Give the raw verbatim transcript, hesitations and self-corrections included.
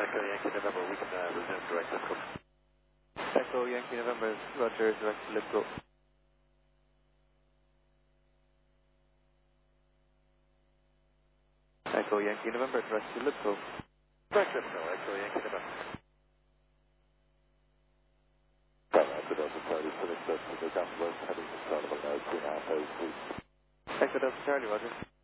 Echo Yankee November, we can uh, resume direct Lipco. Echo Yankee November, Roger, direct to Lipco. Echo Yankee November, direct to Lipco. Direct Lipco, Echo Yankee November. Echo Delta Charlie, put in touch with the Southwest, heading to Charlie, two and a half hours, please. Echo Delta Charlie, Roger.